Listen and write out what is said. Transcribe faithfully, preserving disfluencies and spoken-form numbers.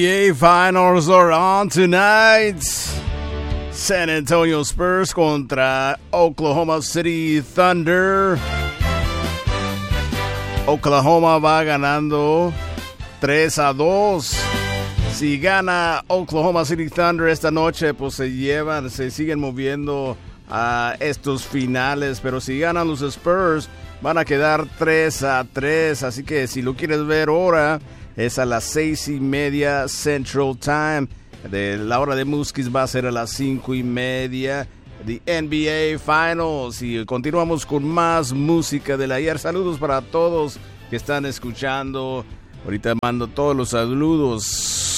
N B A Finals are on tonight. San Antonio Spurs contra Oklahoma City Thunder. Oklahoma va ganando tres a dos. Si gana Oklahoma City Thunder esta noche, pues se llevan, se siguen moviendo a estos finales. Pero si ganan los Spurs, van a quedar tres a tres. Así que si lo quieres ver ahora, es a las seis y media Central Time. De la hora de Muskis va a ser a las cinco y media. The N B A Finals. Y continuamos con más música del ayer. Saludos para todos que están escuchando. Ahorita mando todos los saludos.